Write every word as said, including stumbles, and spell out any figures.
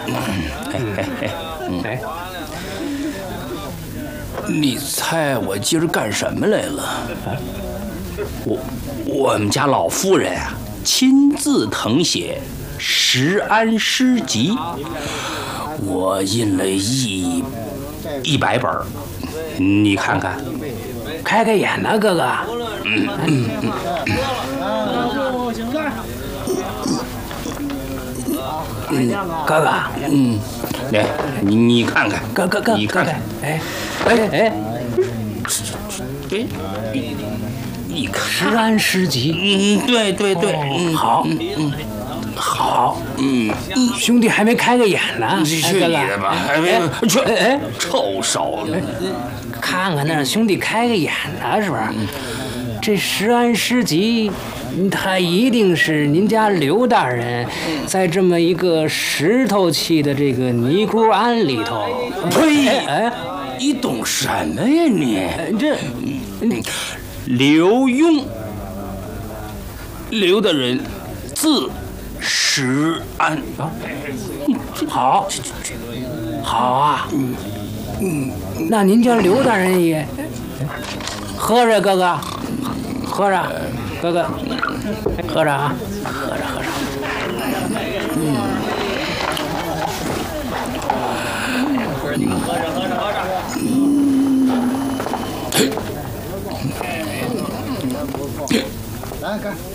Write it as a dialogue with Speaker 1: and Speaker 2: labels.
Speaker 1: 哎哎哎，嗯，哎，你猜我今儿干什么来了？我我们家老夫人啊，亲自誊写《食安诗集》，我印了一一百本，你看看。
Speaker 2: 开开眼呐，哥哥。
Speaker 1: 嗯嗯嗯。
Speaker 2: 嗯，哥哥，
Speaker 1: 嗯，来，你你看看，
Speaker 2: 哥哥哥，
Speaker 1: 你看看，
Speaker 2: 哎哎哎，
Speaker 1: 哎，你看《
Speaker 2: 食安诗集》，
Speaker 1: 嗯，对对对，嗯，
Speaker 2: 好，
Speaker 1: 嗯嗯，
Speaker 2: 好，
Speaker 1: 嗯，
Speaker 2: 兄弟还没开个眼呢，
Speaker 1: 去你的吧，还没，去，哎，臭手子，
Speaker 2: 看看那兄弟开个眼呢，是不是？这《食安诗集》。他一定是您家刘大人，在这么一个石头砌的这个尼姑庵里头。
Speaker 1: 呸！哎，你懂什么呀你？
Speaker 2: 这，
Speaker 1: 刘墉，刘大人，字石安
Speaker 2: 啊。好，好啊。嗯嗯，那您家刘大人也喝着，哥哥，喝着。哥哥，喝着啊，喝着喝着。嗯，喝着喝着喝着。嗯，来干。